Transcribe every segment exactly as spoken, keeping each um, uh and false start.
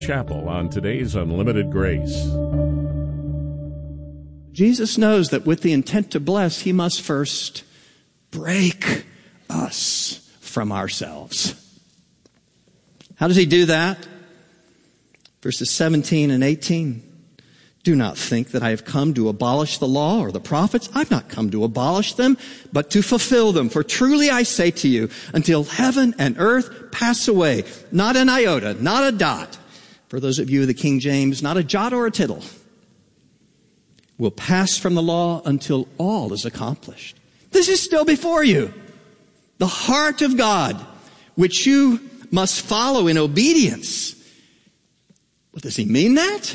Chapel on today's Unlimited Grace. Jesus knows that with the intent to bless, he must first break us from ourselves. How does he do that? Verses seventeen and eighteen. Do not think that I have come to abolish the law or the prophets. I've not come to abolish them, but to fulfill them. For truly I say to you, until heaven and earth pass away, not an iota, not a dot. For those of you of the King James, not a jot or a tittle will pass from the law until all is accomplished. This is still before you. The heart of God, which you must follow in obedience. Well, does he mean that?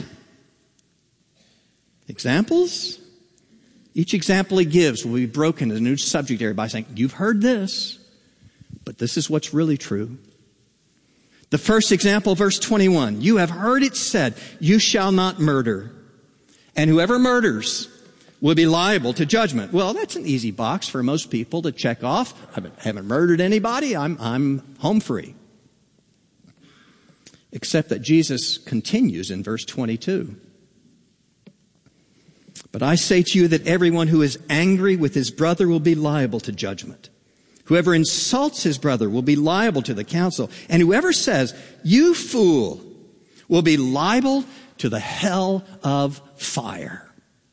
Examples? Each example he gives will be broken in a new subject area by saying, you've heard this, but this is what's really true. The first example, verse twenty-one, you have heard it said, you shall not murder. And whoever murders will be liable to judgment. Well, that's an easy box for most people to check off. I haven't murdered anybody. I'm, I'm home free. Except that Jesus continues in verse twenty-two. But I say to you that everyone who is angry with his brother will be liable to judgment. Whoever insults his brother will be liable to the council. And whoever says, you fool, will be liable to the hell of fire.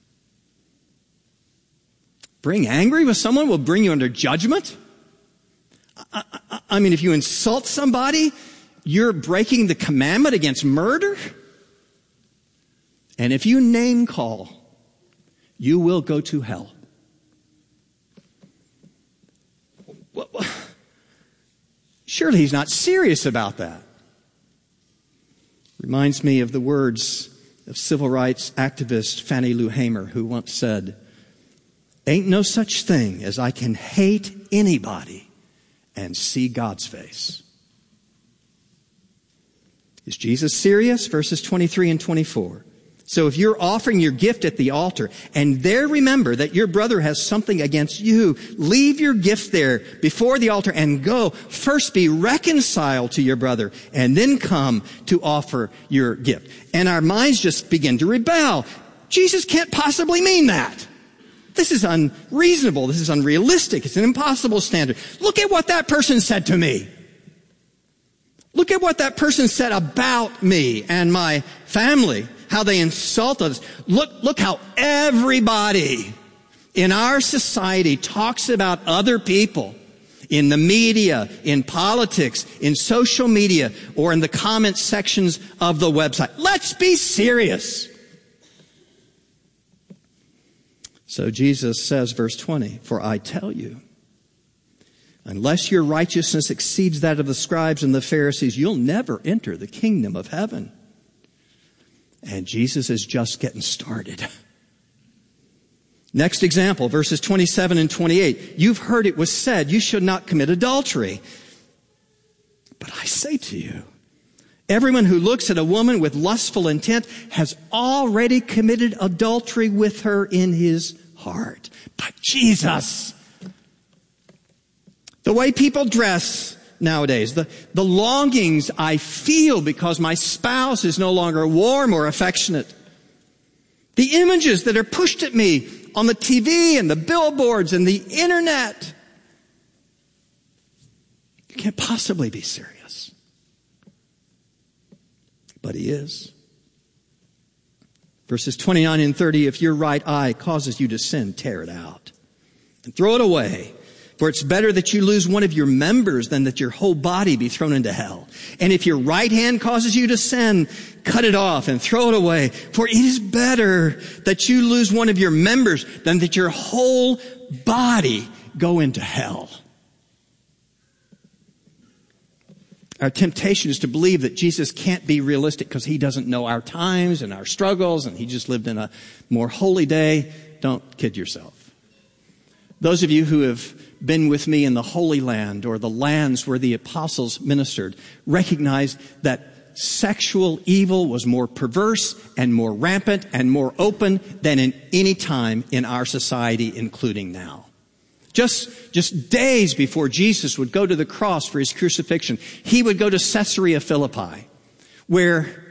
Being angry with someone will bring you under judgment? I, I, I mean, if you insult somebody, you're breaking the commandment against murder? And if you name call, you will go to hell. Well, surely he's not serious about that. Reminds me of the words of civil rights activist Fannie Lou Hamer, who once said, ain't no such thing as I can hate anybody and see God's face. Is Jesus serious? Verses twenty-three and twenty-four. So if you're offering your gift at the altar and there remember that your brother has something against you, leave your gift there before the altar and go. First be reconciled to your brother and then come to offer your gift. And our minds just begin to rebel. Jesus can't possibly mean that. This is unreasonable. This is unrealistic. It's an impossible standard. Look at what that person said to me. Look at what that person said about me and my family. How they insulted us. Look, look how everybody in our society talks about other people in the media, in politics, in social media, or in the comment sections of the website. Let's be serious. So Jesus says, verse twenty, for I tell you, unless your righteousness exceeds that of the scribes and the Pharisees, you'll never enter the kingdom of heaven. And Jesus is just getting started. Next example, verses twenty-seven and twenty-eight. You've heard it was said, you should not commit adultery. But I say to you, everyone who looks at a woman with lustful intent has already committed adultery with her in his heart. But Jesus, the way people dress nowadays, the, the longings I feel because my spouse is no longer warm or affectionate, the images that are pushed at me on the T V and the billboards and the internet, you can't possibly be serious. But he is. Verses twenty-nine and thirty, if your right eye causes you to sin, tear it out and throw it away. For it's better that you lose one of your members than that your whole body be thrown into hell. And if your right hand causes you to sin, cut it off and throw it away. For it is better that you lose one of your members than that your whole body go into hell. Our temptation is to believe that Jesus can't be realistic because he doesn't know our times and our struggles and he just lived in a more holy day. Don't kid yourself. Those of you who have been with me in the Holy Land or the lands where the apostles ministered recognize that sexual evil was more perverse and more rampant and more open than in any time in our society, including now. Just, just days before Jesus would go to the cross for his crucifixion, he would go to Caesarea Philippi, where